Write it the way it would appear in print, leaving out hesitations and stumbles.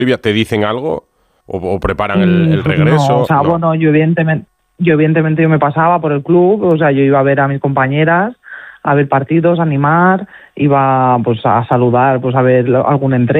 Silvia, ¿te dicen algo? ¿O preparan el regreso? No, o sea, No. bueno, yo evidentemente me pasaba por el club, o sea, yo iba a ver a mis compañeras, a ver partidos, a animar, iba pues a saludar, pues a ver algún entreno.